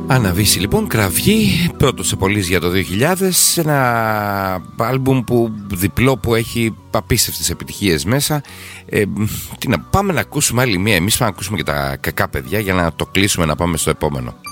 Αναβήσει λοιπόν, Κραυγή, πρώτος επολής για το 2000. Ένα άλμπουμ που διπλό, που έχει απίστευτες επιτυχίες μέσα. Πάμε να ακούσουμε άλλη μία. Εμείς πάμε να ακούσουμε και τα κακά παιδιά για να το κλείσουμε, να πάμε στο επόμενο.